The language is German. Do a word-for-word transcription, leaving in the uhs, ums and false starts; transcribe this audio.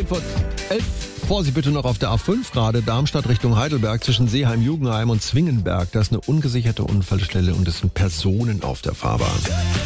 Viertel vor elf. Vorsicht bitte noch auf der A fünf gerade, Darmstadt Richtung Heidelberg zwischen Seeheim-Jugendheim und Zwingenberg. Da ist eine ungesicherte Unfallstelle und es sind Personen auf der Fahrbahn.